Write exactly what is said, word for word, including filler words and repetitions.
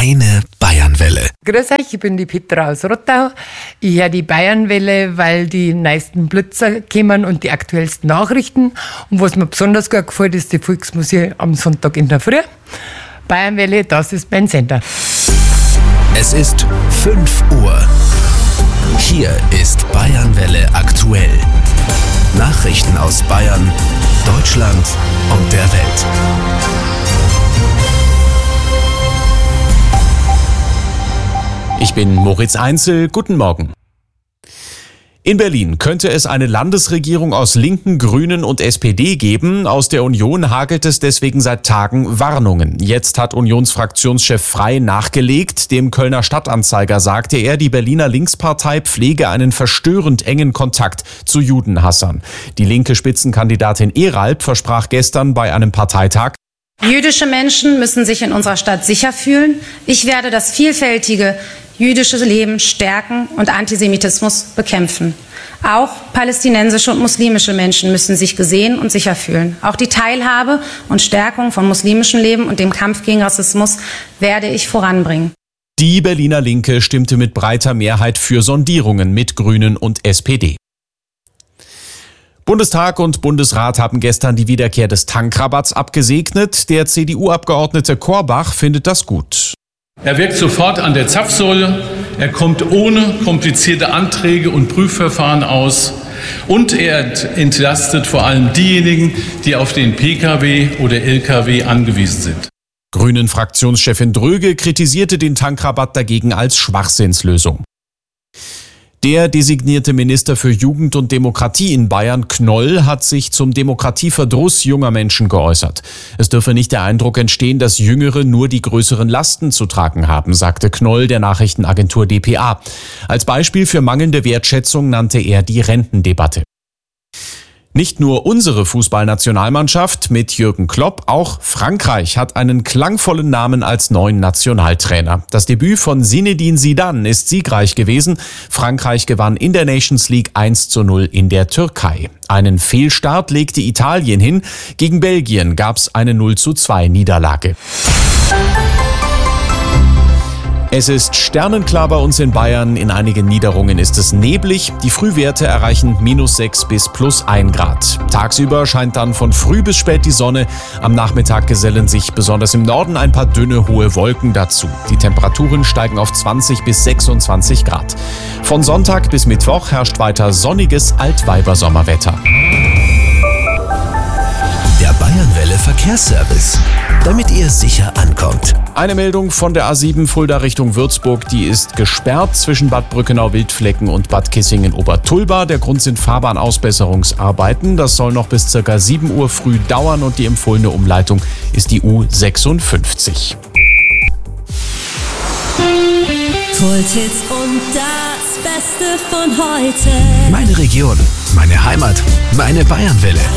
Deine Bayernwelle. Grüß euch, ich bin die Petra aus Rottau. Ich höre die Bayernwelle, weil die neuesten Blitzer kommen und die aktuellsten Nachrichten. Und was mir besonders gut gefällt, ist die Volksmusik am Sonntag in der Früh. Bayernwelle, das ist mein Sender. Es ist fünf Uhr. Hier ist Bayernwelle aktuell. Nachrichten aus Bayern, Deutschland und der Welt. Ich bin Moritz Einzel, guten Morgen. In Berlin könnte es eine Landesregierung aus Linken, Grünen und S P D geben. Aus der Union hagelt es deswegen seit Tagen Warnungen. Jetzt hat Unionsfraktionschef Frey nachgelegt. Dem Kölner Stadtanzeiger sagte er, die Berliner Linkspartei pflege einen verstörend engen Kontakt zu Judenhassern. Die linke Spitzenkandidatin Eralb versprach gestern bei einem Parteitag: Jüdische Menschen müssen sich in unserer Stadt sicher fühlen. Ich werde das vielfältige jüdische Leben stärken und Antisemitismus bekämpfen. Auch palästinensische und muslimische Menschen müssen sich gesehen und sicher fühlen. Auch die Teilhabe und Stärkung von muslimischem Leben und dem Kampf gegen Rassismus werde ich voranbringen. Die Berliner Linke stimmte mit breiter Mehrheit für Sondierungen mit Grünen und S P D. Bundestag und Bundesrat haben gestern die Wiederkehr des Tankrabatts abgesegnet. Der C D U-Abgeordnete Korbach findet das gut. Er wirkt sofort an der Zapfsäule, er kommt ohne komplizierte Anträge und Prüfverfahren aus und er entlastet vor allem diejenigen, die auf den Pkw oder Lkw angewiesen sind. Grünen-Fraktionschefin Dröge kritisierte den Tankrabatt dagegen als Schwachsinnslösung. Der designierte Minister für Jugend und Demokratie in Bayern, Knoll, hat sich zum Demokratieverdruss junger Menschen geäußert. Es dürfe nicht der Eindruck entstehen, dass Jüngere nur die größeren Lasten zu tragen haben, sagte Knoll der Nachrichtenagentur D P A. Als Beispiel für mangelnde Wertschätzung nannte er die Rentendebatte. Nicht nur unsere Fußballnationalmannschaft mit Jürgen Klopp, auch Frankreich hat einen klangvollen Namen als neuen Nationaltrainer. Das Debüt von Zinedine Zidane ist siegreich gewesen. Frankreich gewann in der Nations League eins zu null in der Türkei. Einen Fehlstart legte Italien hin. Gegen Belgien gab es eine null zu zwei Niederlage. Es ist sternenklar bei uns in Bayern. In einigen Niederungen ist es neblig. Die Frühwerte erreichen minus sechs bis plus ein Grad. Tagsüber scheint dann von früh bis spät die Sonne. Am Nachmittag gesellen sich besonders im Norden ein paar dünne, hohe Wolken dazu. Die Temperaturen steigen auf zwanzig bis sechsundzwanzig Grad. Von Sonntag bis Mittwoch herrscht weiter sonniges Altweibersommerwetter. Der Bayernwelle Verkehrsservice, damit ihr sicher ankommt. Eine Meldung von der A sieben Fulda Richtung Würzburg, die ist gesperrt zwischen Bad Brückenau-Wildflecken und Bad Kissingen-Obertulba. Der Grund sind Fahrbahnausbesserungsarbeiten. Das soll noch bis ca. sieben Uhr früh dauern und die empfohlene Umleitung ist die U sechsundfünfzig. Kulthits und das Beste von heute. Meine Region, meine Heimat, meine Bayernwelle.